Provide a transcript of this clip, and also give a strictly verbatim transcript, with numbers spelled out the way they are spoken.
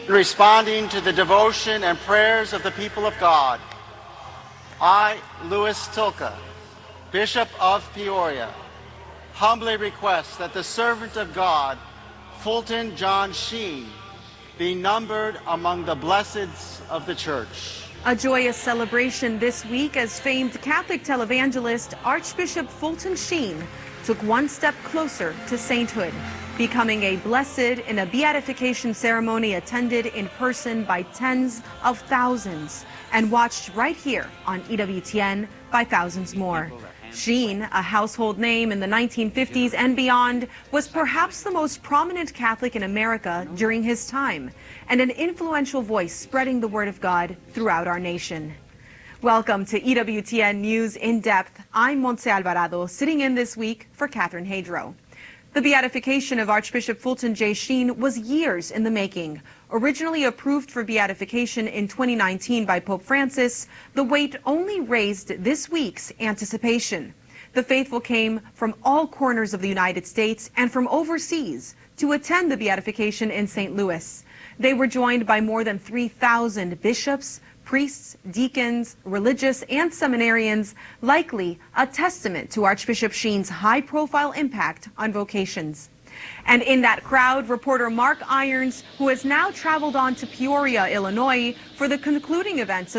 responding to the devotion and prayers of the people of God, I, Louis Tilka, Bishop of Peoria, humbly request that the servant of God, Fulton John Sheen, be numbered among the blesseds of the Church. A joyous celebration this week as famed Catholic televangelist Archbishop Fulton Sheen took one step closer to sainthood, becoming a blessed in a beatification ceremony attended in person by tens of thousands and watched right here on E W T N by thousands more. Sheen, a household name in the nineteen fifties and beyond, was perhaps the most prominent Catholic in America during his time and an influential voice spreading the word of God throughout our nation. Welcome to E W T N News in Depth. I'm Montse Alvarado, sitting in this week for Catherine Hadro. The beatification of Archbishop Fulton J. Sheen was years in the making. Originally approved for beatification in twenty nineteen by Pope Francis, the wait only raised this week's anticipation. The faithful came from all corners of the United States and from overseas to attend the beatification in Saint Louis. They were joined by more than three thousand bishops, priests, deacons, religious, and seminarians, likely a testament to Archbishop Sheen's high-profile impact on vocations. And in that crowd, reporter Mark Irons, who has now traveled on to Peoria, Illinois, for the concluding events of